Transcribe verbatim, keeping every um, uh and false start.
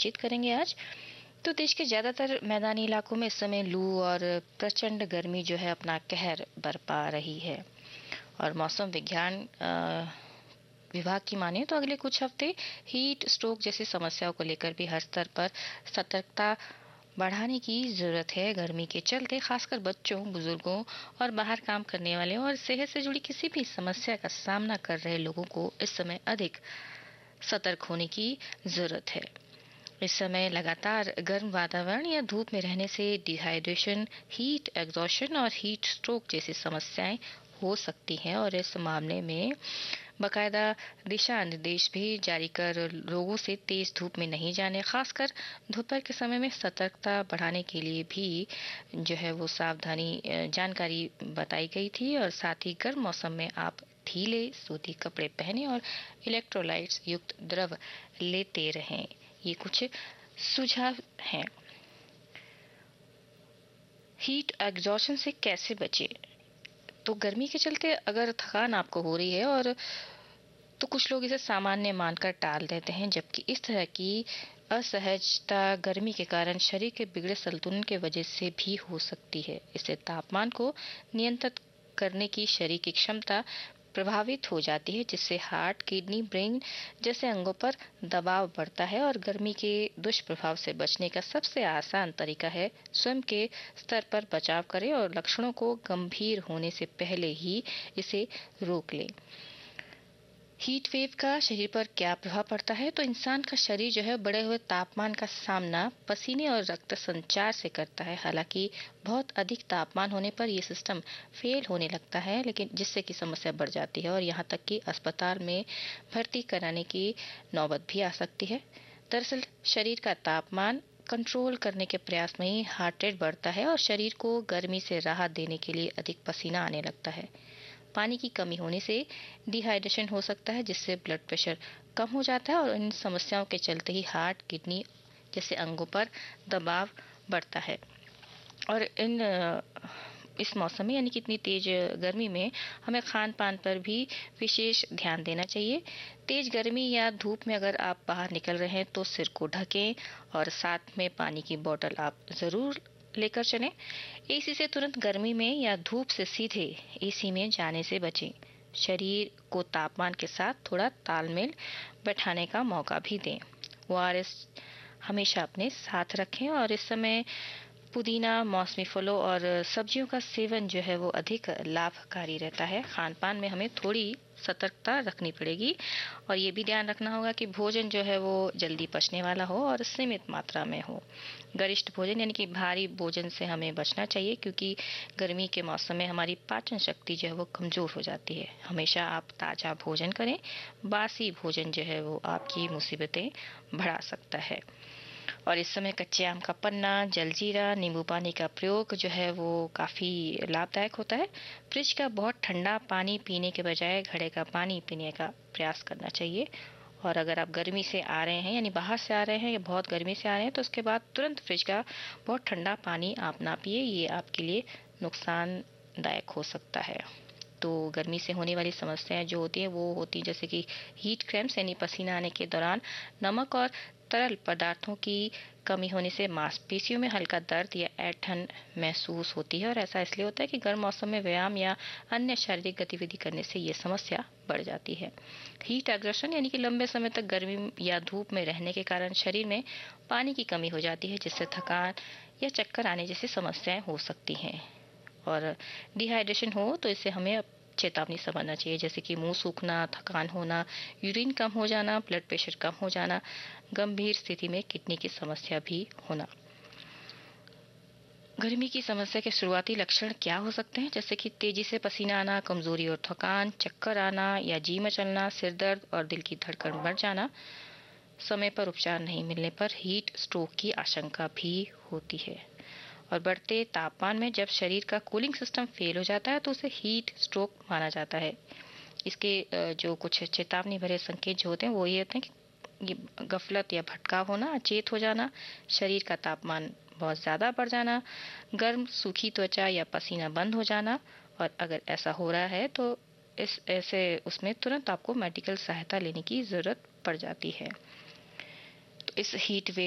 बातचीत करेंगे आज। तो देश के ज़्यादातर मैदानी इलाकों में इस समय लू और प्रचंड गर्मी जो है अपना कहर बरपा रही है। और मौसम विज्ञान अ, विभाग की माने तो अगले कुछ हफ्ते हीट स्ट्रोक जैसी समस्याओं को लेकर भी हर स्तर पर सतर्कता बढ़ाने की जरूरत है। गर्मी के चलते खासकर बच्चों, बुजुर्गों और बाहर काम करने वाले और सेहत से जुड़ी किसी भी समस्या का सामना कर रहे लोगों को इस समय अधिक सतर्क होने की जरूरत है। इस समय लगातार गर्म वातावरण या धूप में रहने से डिहाइड्रेशन, हीट एग्जॉशन और हीट स्ट्रोक जैसी समस्याएं हो सकती हैं और इस मामले में बकायदा दिशा निर्देश भी जारी कर लोगों से तेज धूप में नहीं जाने, खासकर दोपहर के समय में सतर्कता बढ़ाने के लिए भी जो है वो सावधानी जानकारी बताई गई थी। और साथ ही गर्म मौसम में आप ढीले सूती कपड़े पहने और इलेक्ट्रोलाइट्स युक्त द्रव लेते रहें। ये कुछ सुझाव हैं। हीट एग्जॉशन से कैसे बचें? तो गर्मी के चलते अगर थकान आपको हो रही है और तो कुछ लोग इसे सामान्य मानकर टाल देते हैं, जबकि इस तरह की असहजता गर्मी के कारण शरीर के बिगड़े संतुलन की वजह से भी हो सकती है। इससे तापमान को नियंत्रित करने की शरीर की क्षमता प्रभावित हो जाती है, जिससे हार्ट, किडनी, ब्रेन जैसे अंगों पर दबाव बढ़ता है। और गर्मी के दुष्प्रभाव से बचने का सबसे आसान तरीका है स्वयं के स्तर पर बचाव करें और लक्षणों को गंभीर होने से पहले ही इसे रोक लें। हीट वेव का शरीर पर क्या प्रभाव पड़ता है? तो इंसान का शरीर जो है बढ़े हुए तापमान का सामना पसीने और रक्त संचार से करता है। हालांकि बहुत अधिक तापमान होने पर यह सिस्टम फेल होने लगता है, लेकिन जिससे कि समस्या बढ़ जाती है और यहाँ तक कि अस्पताल में भर्ती कराने की नौबत भी आ सकती है। दरअसल शरीर का तापमान कंट्रोल करने के प्रयास में ही हार्ट रेट बढ़ता है और शरीर को गर्मी से राहत देने के लिए अधिक पसीना आने लगता है। पानी की कमी होने से डिहाइड्रेशन हो सकता है, जिससे ब्लड प्रेशर कम हो जाता है और इन समस्याओं के चलते ही हार्ट, किडनी जैसे अंगों पर दबाव बढ़ता है। और इन इस मौसम में यानी कि इतनी तेज गर्मी में हमें खान पान पर भी विशेष ध्यान देना चाहिए। तेज गर्मी या धूप में अगर आप बाहर निकल रहे हैं तो सिर को ढकें और साथ में पानी की बोतल आप जरूर लेकर चलें। एसी से तुरंत गर्मी में या धूप से सीधे एसी में जाने से बचें। शरीर को तापमान के साथ थोड़ा तालमेल बैठाने का मौका भी दें। ओआरएस हमेशा अपने साथ रखें और इस समय पुदीना, मौसमी फलों और सब्जियों का सेवन जो है वो अधिक लाभकारी रहता है। खान पान में हमें थोड़ी सतर्कता रखनी पड़ेगी और ये भी ध्यान रखना होगा कि भोजन जो है वो जल्दी पचने वाला हो और सीमित मात्रा में हो। गरिष्ठ भोजन यानी कि भारी भोजन से हमें बचना चाहिए, क्योंकि गर्मी के मौसम में हमारी पाचन शक्ति जो है वो कमजोर हो जाती है। हमेशा आप ताज़ा भोजन करें। बासी भोजन जो है वो आपकी मुसीबतें बढ़ा सकता है। और इस समय कच्चे आम का पन्ना, जलजीरा, नींबू पानी का प्रयोग जो है वो काफ़ी लाभदायक होता है। फ्रिज का बहुत ठंडा पानी पीने के बजाय घड़े का पानी पीने का प्रयास करना चाहिए। और अगर आप गर्मी से आ रहे हैं यानी बाहर से आ रहे हैं या बहुत गर्मी से आ रहे हैं तो उसके बाद तुरंत फ्रिज का बहुत ठंडा पानी आप ना पिए, ये आपके लिए नुकसानदायक हो सकता है। तो गर्मी से होने वाली समस्याएं जो होती हैं वो होती हैं जैसे कि हीट क्रैम्प्स यानी पसीना आने के दौरान नमक और तरल पदार्थों की कमी होने से मांसपेशियों में हल्का दर्द या ऐंठन महसूस होती है। और ऐसा इसलिए होता है कि गर्म मौसम में व्यायाम या अन्य शारीरिक गतिविधि करने से ये समस्या बढ़ जाती है। हीट एग्रेशन यानी कि लंबे समय तक गर्मी या धूप में रहने के कारण शरीर में पानी की कमी हो जाती है, जिससे थकान या चक्कर आने जैसी समस्याएं हो सकती हैं। और डिहाइड्रेशन हो तो इससे हमें चेतावनी समझना चाहिए, जैसे कि मुंह सूखना, थकान होना, यूरिन कम हो जाना, ब्लड प्रेशर कम हो जाना, गंभीर स्थिति में किडनी की समस्या भी होना। गर्मी की समस्या के शुरुआती लक्षण क्या हो सकते हैं? जैसे कि तेजी से पसीना आना, कमजोरी और थकान, चक्कर आना या जी मचलना, सिर दर्द और दिल की धड़कन बढ़ जाना। समय पर उपचार नहीं मिलने पर हीट स्ट्रोक की आशंका भी होती है। और बढ़ते तापमान में जब शरीर का कूलिंग सिस्टम फेल हो जाता है तो उसे हीट स्ट्रोक माना जाता है। इसके जो कुछ चेतावनी भरे संकेत जो होते हैं वो ये होते हैं कि ये गफलत या भटकाव होना, अचेत हो जाना, शरीर का तापमान बहुत ज़्यादा बढ़ जाना, गर्म सूखी त्वचा या पसीना बंद हो जाना। और अगर ऐसा हो रहा है तो इस ऐसे उसमें तुरंत आपको मेडिकल सहायता लेने की ज़रूरत पड़ जाती है। तो इस हीट वेव